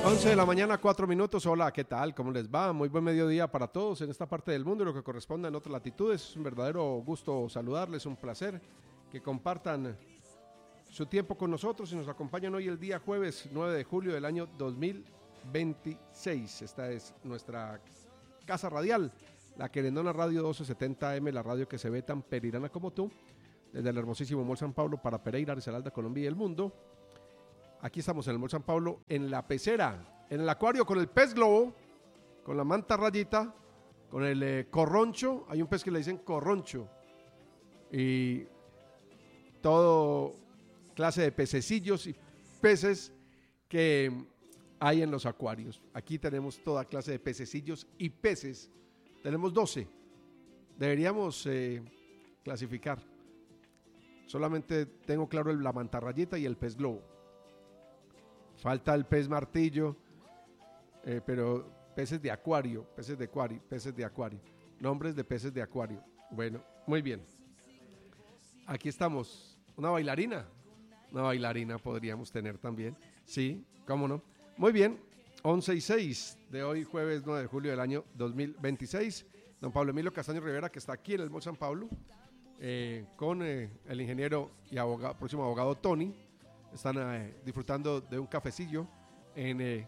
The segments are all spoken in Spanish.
11 de la mañana, 4 minutos. Hola, ¿qué tal? ¿Cómo les va? Muy buen mediodía para todos en esta parte del mundo y lo que corresponde en otras latitudes. Es un verdadero gusto saludarles, un placer que compartan su tiempo con nosotros y nos acompañan hoy el día jueves 9 de julio del año 2026. Esta es nuestra casa radial, la Querendona Radio 1270 AM, la radio que se ve tan perirana como tú, desde el hermosísimo Mall San Pablo para Pereira, Risaralda, Colombia y el mundo. Aquí estamos en el Mall San Pablo, en la pecera, en el acuario con el pez globo, con la manta rayita, con el corroncho. Hay un pez que le dicen corroncho. Y todo clase de pececillos y peces que hay en los acuarios. Aquí tenemos toda clase de pececillos y peces. Tenemos 12. Deberíamos clasificar. Solamente tengo claro la mantarrayita y el pez globo. Falta el pez martillo, pero peces de acuario, peces de acuario. Nombres de peces de acuario. Bueno, muy bien. Aquí estamos. Una bailarina podríamos tener también. Sí, cómo no. Muy bien, 11:06 de hoy, jueves 9 de julio del año 2026. Don Pablo Emilio Castaño Rivera, que está aquí en el Mall San Pablo, con el ingeniero y próximo abogado Tony. Están disfrutando de un cafecillo en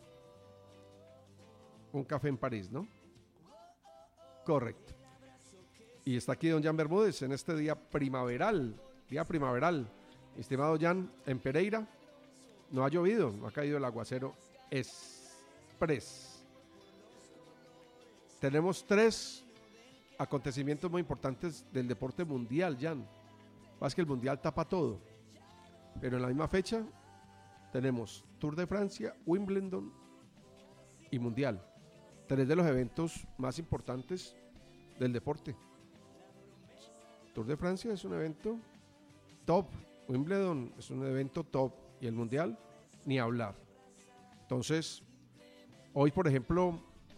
un café en París, ¿no? Correcto. Y está aquí don Jan Bermúdez en este día primaveral. Estimado Jan, en Pereira no ha llovido, no ha caído el aguacero express. Tenemos 3 acontecimientos muy importantes del deporte mundial, Jan. Más que el mundial tapa todo. Pero en la misma fecha tenemos Tour de Francia, Wimbledon y Mundial. 3 de los eventos más importantes del deporte. Tour de Francia es un evento top, Wimbledon es un evento top y el Mundial ni hablar. Entonces, hoy por ejemplo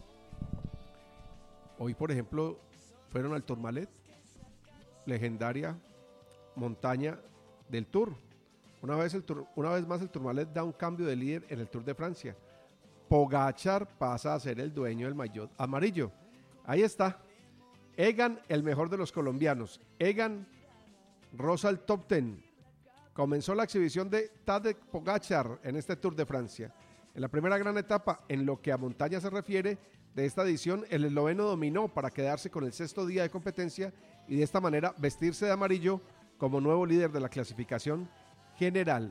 fueron al Tourmalet, legendaria montaña del Tour. Una vez más el Tourmalet da un cambio de líder en el Tour de Francia. Pogačar pasa a ser el dueño del maillot amarillo. Ahí está. Egan, el mejor de los colombianos. Egan roza el top 10. Comenzó la exhibición de Tadej Pogačar en este Tour de Francia. En la primera gran etapa, en lo que a montaña se refiere, de esta edición, el esloveno dominó para quedarse con el 6º día de competencia y de esta manera vestirse de amarillo como nuevo líder de la clasificación general.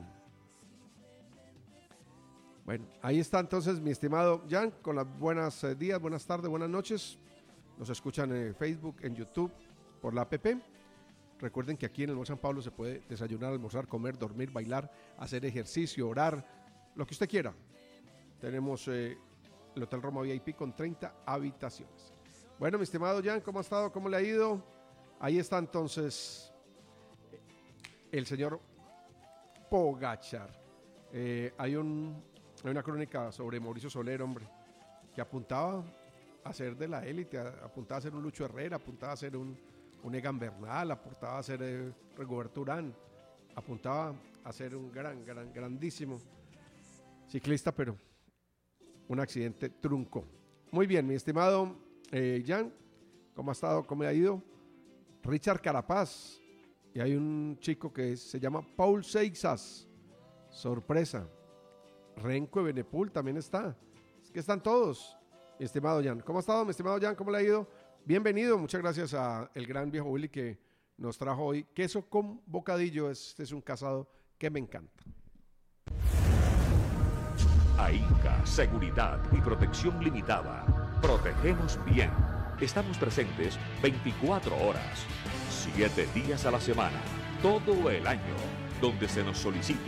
Bueno, ahí está entonces mi estimado Jan, con las buenos días, buenas tardes, buenas noches. Nos escuchan en Facebook, en YouTube, por la app. Recuerden que aquí en el Mall San Pablo se puede desayunar, almorzar, comer, dormir, bailar, hacer ejercicio, orar, lo que usted quiera. Tenemos el Hotel Roma VIP con 30 habitaciones. Bueno, mi estimado Jan, ¿cómo ha estado? ¿Cómo le ha ido? Ahí está entonces el señor Pogačar. Hay una crónica sobre Mauricio Soler, hombre, que apuntaba a ser de la élite, apuntaba a ser un Lucho Herrera, apuntaba a ser un Egan Bernal, apuntaba a ser Rigoberto Urán, apuntaba a ser un grandísimo ciclista, pero un accidente truncó. Muy bien, mi estimado Jan, ¿cómo ha estado? ¿Cómo le ha ido? Richard Carapaz. Y hay un chico que se llama Paul Seixas. Sorpresa. Renko Evenepoel también está. Es que están todos. Mi estimado Jan. ¿Cómo ha estado, mi estimado Jan? ¿Cómo le ha ido? Bienvenido. Muchas gracias a el gran viejo Willy que nos trajo hoy queso con bocadillo. Este es un casado que me encanta. AINCA, Seguridad y Protección Limitada. Protegemos bien. Estamos presentes 24 horas, 7 días a la semana, todo el año, donde se nos solicite